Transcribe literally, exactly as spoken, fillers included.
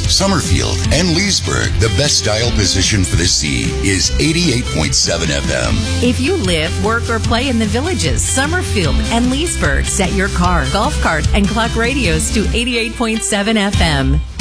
Summerfield, and Leesburg. The best dial position for the sea is eighty-eight point seven F M. If you live, work, or play in the Villages, Summerfield, and Leesburg, set your car, golf cart, and clock radios to eighty-eight point seven F M.